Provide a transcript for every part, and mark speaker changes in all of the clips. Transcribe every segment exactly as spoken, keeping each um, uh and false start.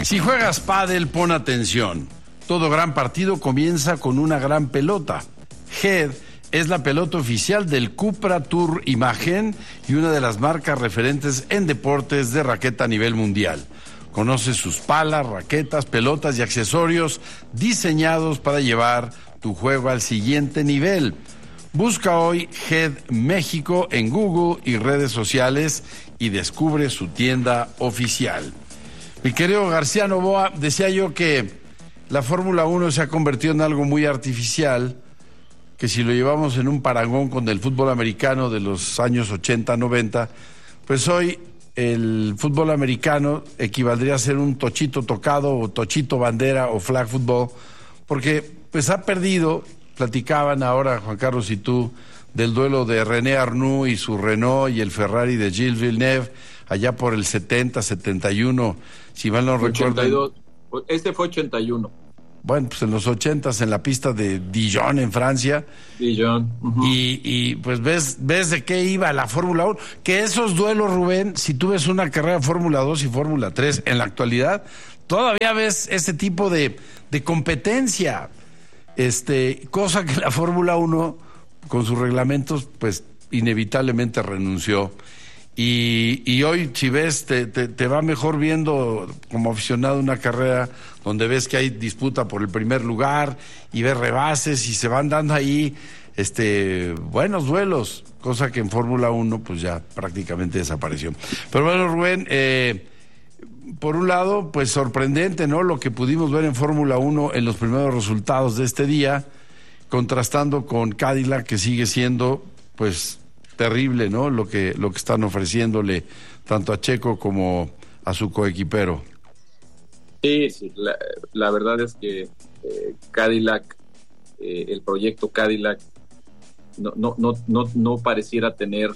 Speaker 1: Si juegas pádel, pon atención. Todo gran partido comienza con una gran pelota. Head es la pelota oficial del Cupra Tour Imagen y una de las marcas referentes en deportes de raqueta a nivel mundial. Conoce sus palas, raquetas, pelotas y accesorios diseñados para llevar tu juego al siguiente nivel. Busca hoy Head México en Google y redes sociales y descubre su tienda oficial. Mi querido García Novoa, decía yo que la Fórmula uno se ha convertido en algo muy artificial, que si lo llevamos en un parangón con el fútbol americano de los años ochenta, noventa, pues hoy el fútbol americano equivaldría a ser un tochito tocado o tochito bandera o flag football, porque pues ha perdido, platicaban ahora Juan Carlos y tú, del duelo de René Arnoux y su Renault y el Ferrari de Gilles Villeneuve, allá por el setenta, setenta y uno, si mal no recuerdo.
Speaker 2: ochenta y dos, este fue ochenta y uno.
Speaker 1: Bueno, pues en los ochentas en la pista de Dijon en Francia.
Speaker 2: Dijon. Uh-huh.
Speaker 1: Y, y pues ves, ves de qué iba la Fórmula uno. Que esos duelos, Rubén, si tú ves una carrera de Fórmula dos y Fórmula tres en la actualidad, todavía ves ese tipo de, de competencia. Este, cosa que la Fórmula uno, con sus reglamentos, pues inevitablemente renunció. Y, y hoy, si ves, te, te, te va mejor viendo como aficionado una carrera donde ves que hay disputa por el primer lugar y ves rebases y se van dando ahí este buenos duelos, cosa que en Fórmula uno pues ya prácticamente desapareció. Pero bueno, Rubén, eh, por un lado, pues sorprendente, ¿no? Lo que pudimos ver en Fórmula uno en los primeros resultados de este día, contrastando con Cadillac, que sigue siendo, pues, terrible, ¿no? Lo que, lo que están ofreciéndole tanto a Checo como a su coequipero.
Speaker 2: Sí, sí, la, la verdad es que eh, Cadillac, eh, el proyecto Cadillac, no, no, no, no, no pareciera tener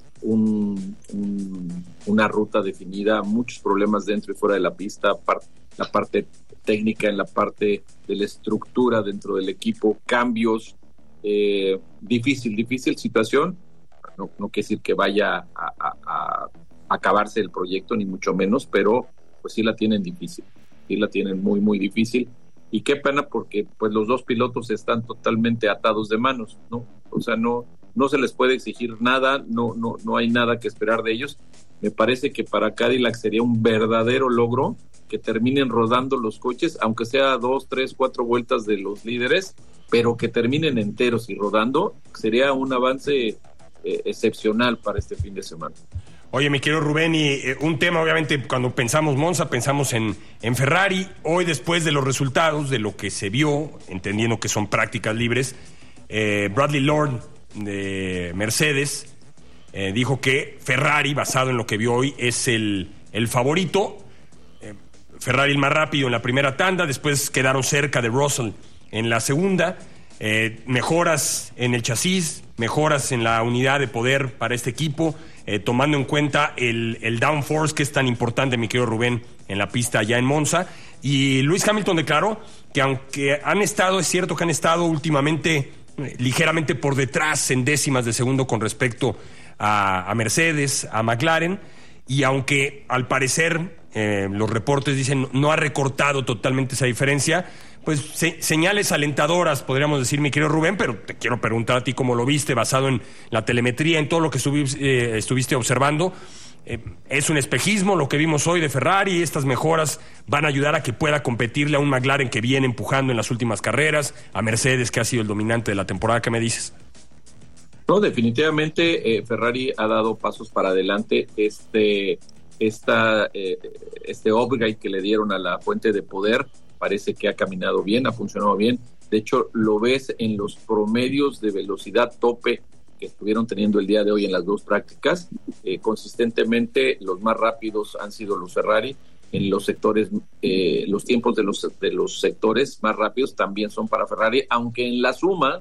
Speaker 2: un, un, una ruta definida, muchos problemas dentro y fuera de la pista, par, la parte técnica, en la parte de la estructura dentro del equipo, cambios, eh, difícil, difícil situación. No, no quiere decir que vaya a, a, a acabarse el proyecto, ni mucho menos, pero pues sí la tienen difícil, sí la tienen muy, muy difícil. Y qué pena porque pues los dos pilotos están totalmente atados de manos, ¿no? O sea, no, no se les puede exigir nada, no, no, no hay nada que esperar de ellos. Me parece que para Cadillac sería un verdadero logro que terminen rodando los coches, aunque sea dos, tres, cuatro vueltas de los líderes, pero que terminen enteros y rodando, sería un avance Eh, excepcional para este fin de semana.
Speaker 3: Oye, mi querido Rubén, y eh, un tema, obviamente, cuando pensamos Monza, pensamos en, en Ferrari. Hoy, después de los resultados, de lo que se vio, entendiendo que son prácticas libres, eh, Bradley Lord de Mercedes eh, dijo que Ferrari, basado en lo que vio hoy, es el, el favorito. Eh, Ferrari el más rápido en la primera tanda, después quedaron cerca de Russell en la segunda. Eh, mejoras en el chasis, mejoras en la unidad de poder para este equipo, eh, tomando en cuenta el, el downforce que es tan importante, mi querido Rubén, en la pista allá en Monza. Y Lewis Hamilton declaró que aunque han estado, es cierto que han estado últimamente eh, ligeramente por detrás en décimas de segundo con respecto a, a Mercedes, a McLaren, y aunque al parecer eh, los reportes dicen no ha recortado totalmente esa diferencia, pues se, señales alentadoras, podríamos decir, mi querido Rubén, pero te quiero preguntar a ti cómo lo viste, basado en la telemetría, en todo lo que estuvi, eh, estuviste observando. Eh, ¿Es un espejismo lo que vimos hoy de Ferrari? ¿Estas mejoras van a ayudar a que pueda competirle a un McLaren que viene empujando en las últimas carreras, a Mercedes, que ha sido el dominante de la temporada? ¿Qué me dices?
Speaker 2: No, definitivamente eh, Ferrari ha dado pasos para adelante. Este, esta, eh, este upgrade que le dieron a la fuente de poder parece que ha caminado bien, ha funcionado bien. De hecho, lo ves en los promedios de velocidad tope que estuvieron teniendo el día de hoy en las dos prácticas. Eh, consistentemente, los más rápidos han sido los Ferrari. En los sectores, eh, los tiempos de los, de los sectores más rápidos también son para Ferrari, aunque en la suma,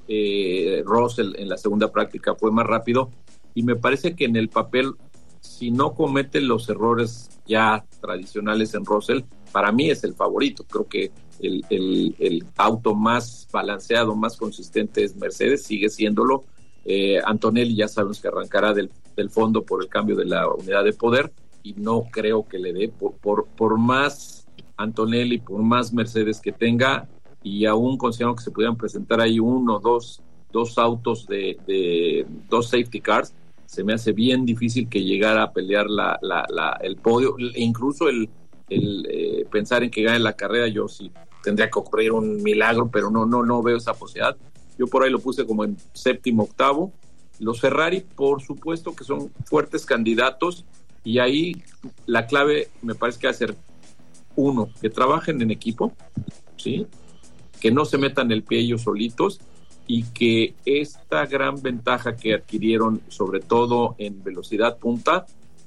Speaker 2: eh, Russell en la segunda práctica fue más rápido. Y me parece que en el papel, si no comete los errores ya tradicionales en Russell, para mí es el favorito. Creo que el, el, el auto más balanceado, más consistente es Mercedes, sigue siéndolo. Eh, Antonelli ya sabemos que arrancará del, del fondo por el cambio de la unidad de poder y no creo que le dé, por, por, por más Antonelli, por más Mercedes que tenga, y aún considero que se pudieran presentar ahí uno, dos, dos autos de, de dos safety cars, se me hace bien difícil que llegara a pelear la, la, la, el podio, e incluso el, el eh, pensar en que gane la carrera. Yo sí tendría que ocurrir un milagro, pero no, no, no veo esa posibilidad. Yo por ahí lo puse como en séptimo, octavo. Los Ferrari, por supuesto que son fuertes candidatos, y ahí la clave me parece que va a ser, uno, que trabajen en equipo, ¿sí? Que no se metan el pie ellos solitos, y que esta gran ventaja que adquirieron, sobre todo en velocidad punta,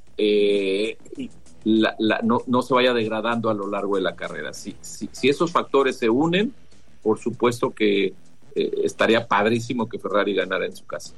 Speaker 2: eh, la, la, no, no se vaya degradando a lo largo de la carrera. Si, si, si esos factores se unen, por supuesto que eh, estaría padrísimo que Ferrari ganara en su casa.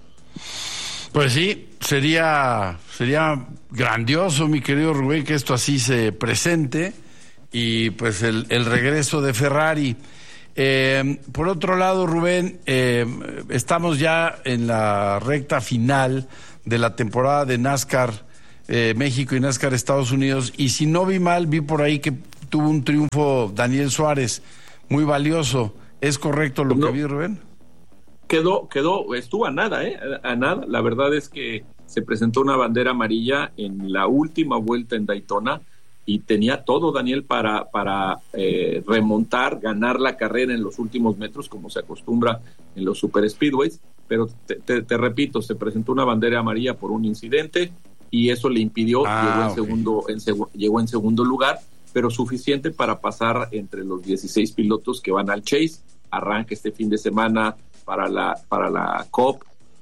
Speaker 1: Pues sí, sería, sería grandioso, mi querido Rubén, que esto así se presente, y pues el, el regreso de Ferrari. Eh, por otro lado, Rubén, eh, estamos ya en la recta final de la temporada de NASCAR eh, México y NASCAR Estados Unidos, y si no vi mal, vi por ahí que tuvo un triunfo Daniel Suárez muy valioso. ¿Es correcto lo no. que vi, Rubén?
Speaker 2: Quedó, quedó, estuvo a nada, ¿eh? A nada. La verdad es que se presentó una bandera amarilla en la última vuelta en Daytona, y tenía todo Daniel para, para eh, remontar, ganar la carrera en los últimos metros, como se acostumbra en los super speedways, pero te, te, te repito, se presentó una bandera amarilla por un incidente, y eso le impidió, ah, llegó, en okay. segundo, en seg- llegó en segundo lugar, pero suficiente para pasar entre los dieciséis pilotos que van al Chase. Arranca este fin de semana para la, para la Cup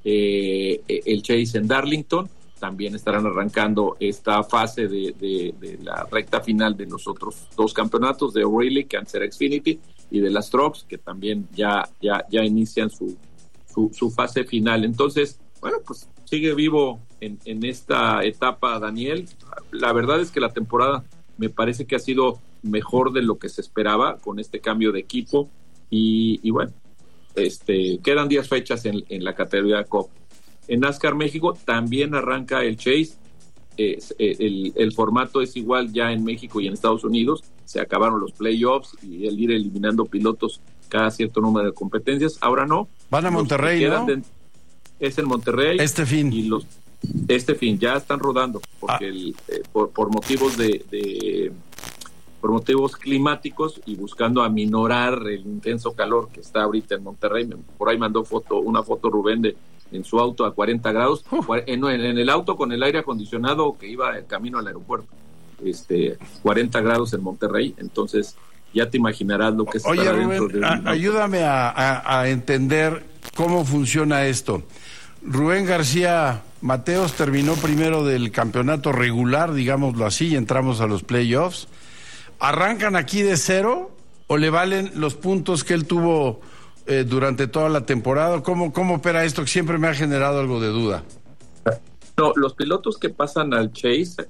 Speaker 2: eh, el Chase en Darlington. También estarán arrancando esta fase de, de, de la recta final de los otros dos campeonatos, de O'Reilly, que antes era Xfinity, y de las Trucks, que también ya, ya, ya inician su, su, su fase final. Entonces, bueno, pues sigue vivo en, en esta etapa Daniel. La verdad es que la temporada me parece que ha sido mejor de lo que se esperaba con este cambio de equipo, y, y bueno, este quedan diez fechas en, en la categoría Cup. En NASCAR México también arranca el Chase. Eh, el, el formato es igual ya en México y en Estados Unidos. Se acabaron los playoffs y el ir eliminando pilotos cada cierto número de competencias. Ahora no.
Speaker 1: Van a Monterrey, ¿no? De,
Speaker 2: es en Monterrey.
Speaker 1: Este fin.
Speaker 2: Y los, este fin ya están rodando porque ah. el, eh, por, por motivos de, de por motivos climáticos y buscando aminorar el intenso calor que está ahorita en Monterrey. Por ahí mandó foto, una foto Rubén de en su auto a cuarenta grados, uh. en, en el auto con el aire acondicionado que iba en camino al aeropuerto, este cuarenta grados en Monterrey. Entonces ya te imaginarás lo que es.
Speaker 1: Oye,
Speaker 2: estar
Speaker 1: Rubén,
Speaker 2: dentro de
Speaker 1: a, ayúdame a, a, a entender cómo funciona esto. Rubén García Mateos terminó primero del campeonato regular, digámoslo así, y entramos a los playoffs. ¿Arrancan aquí de cero o le valen los puntos que él tuvo Eh, durante toda la temporada? ¿Cómo, ¿Cómo opera esto? Que siempre me ha generado algo de duda.
Speaker 2: No, los pilotos que pasan al Chase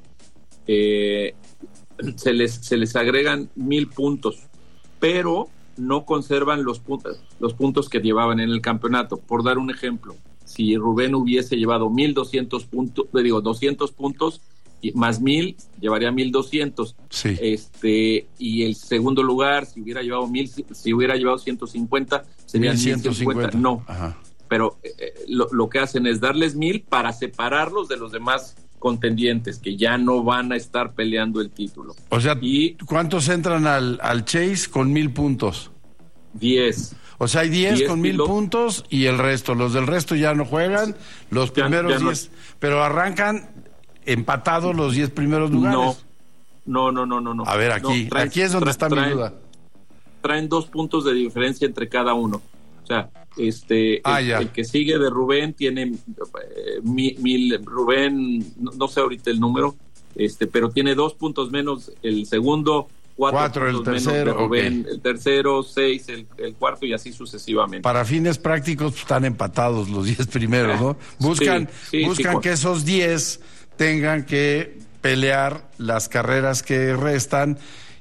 Speaker 2: eh, se les se les agregan mil puntos, pero no conservan los puntos los puntos que llevaban en el campeonato. Por dar un ejemplo, si Rubén hubiese llevado mil doscientos puntos, digo doscientos puntos y más mil, llevaría mil doscientos.
Speaker 1: Sí.
Speaker 2: Este, y el segundo lugar, si hubiera llevado mil, si hubiera llevado ciento cincuenta, serían ciento cincuenta. No. Ajá. Pero eh, lo, lo que hacen es darles mil para separarlos de los demás contendientes que ya no van a estar peleando el título.
Speaker 1: O sea, y ¿cuántos entran al, al Chase con mil puntos?
Speaker 2: Diez.
Speaker 1: O sea, hay diez, diez con mil pilotos. puntos, y el resto, los del resto ya no juegan, los primeros ya, ya diez, no. Pero arrancan empatados los diez primeros lugares.
Speaker 2: No, no, no, no, no.
Speaker 1: A ver, aquí, no, traen, aquí es donde tra- está traen, mi duda.
Speaker 2: Traen dos puntos de diferencia entre cada uno. O sea, este,
Speaker 1: ah,
Speaker 2: el, el que sigue de Rubén tiene eh, mil, mil, Rubén, no, no sé ahorita el número, este, pero tiene dos puntos menos el segundo, cuatro,
Speaker 1: cuatro el tercero,
Speaker 2: de Rubén,
Speaker 1: okay.
Speaker 2: el tercero, seis, el, el cuarto, y así sucesivamente.
Speaker 1: Para fines prácticos están empatados los diez primeros, ¿no? Buscan, sí, sí, buscan sí, que esos diez tengan que pelear las carreras que restan,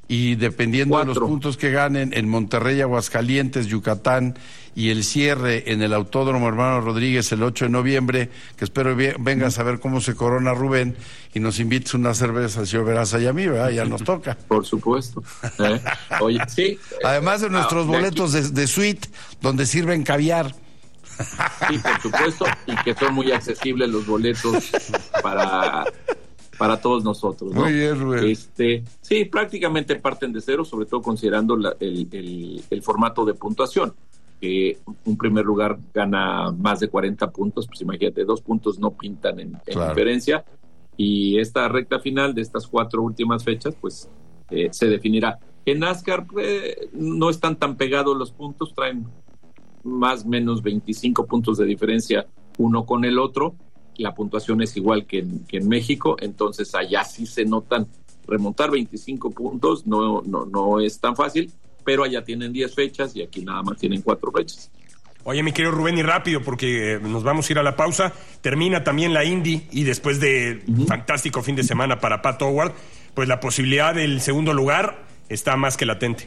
Speaker 1: y dependiendo
Speaker 2: Cuatro.
Speaker 1: de los puntos que ganen en Monterrey, Aguascalientes, Yucatán y el cierre en el Autódromo Hermano Rodríguez el ocho de noviembre, que espero vengas a ver cómo se corona Rubén y nos invites una cerveza, señor Veraza y a mí, ¿verdad? Ya nos toca.
Speaker 2: Por supuesto. ¿Eh? Oye, sí.
Speaker 1: Además de nuestros
Speaker 2: Ah, de
Speaker 1: boletos de, de suite, donde sirven caviar.
Speaker 2: Sí, por supuesto, y que son muy accesibles los boletos para, para todos nosotros, ¿no?
Speaker 1: Muy bien, Rubén.
Speaker 2: Este, sí, prácticamente parten de cero, sobre todo considerando la, el, el, el formato de puntuación. Que un primer lugar gana más de cuarenta puntos, pues imagínate, dos puntos no pintan en, en
Speaker 1: Claro.
Speaker 2: diferencia. Y esta recta final de estas cuatro últimas fechas, pues eh, se definirá. En NASCAR eh, no están tan pegados los puntos, traen más o menos veinticinco puntos de diferencia uno con el otro. La puntuación es igual que en, que en México, entonces allá sí se notan. Remontar veinticinco puntos no, no, no es tan fácil, pero allá tienen diez fechas y aquí nada más tienen cuatro fechas.
Speaker 3: Oye, mi querido Rubén, y rápido, porque eh, nos vamos a ir a la pausa. Termina también la Indy y después de uh-huh. fantástico fin de semana para Pato O'Ward, pues la posibilidad del segundo lugar está más que latente.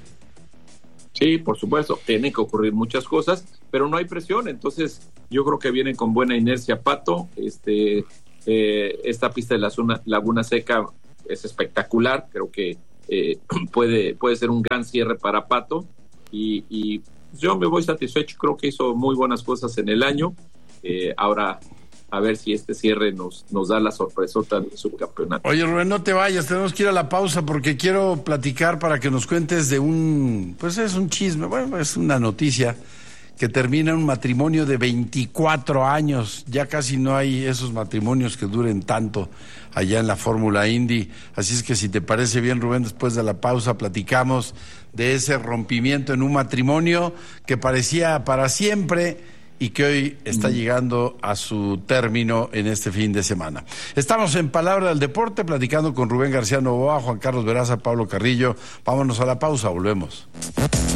Speaker 2: Sí, por supuesto, tienen que ocurrir muchas cosas, pero no hay presión, entonces yo creo que vienen con buena inercia Pato. Este, eh, esta pista de la zona Laguna Seca es espectacular, creo que eh, puede, puede ser un gran cierre para Pato y, y yo me voy satisfecho, creo que hizo muy buenas cosas en el año. Eh, ahora a ver si este cierre nos, nos da la sorpresota del subcampeonato.
Speaker 1: Oye, Rubén, no te vayas, tenemos que ir a la pausa porque quiero platicar para que nos cuentes de un, pues es un chisme, bueno, es una noticia que termina un matrimonio de veinticuatro años. Ya casi no hay esos matrimonios que duren tanto allá en la Fórmula Indy. Así es que si te parece bien, Rubén, después de la pausa platicamos de ese rompimiento en un matrimonio que parecía para siempre y que hoy está llegando a su término en este fin de semana. Estamos en Palabra del Deporte platicando con Rubén García Novoa, Juan Carlos Veraza, Pablo Carrillo. Vámonos a la pausa, volvemos.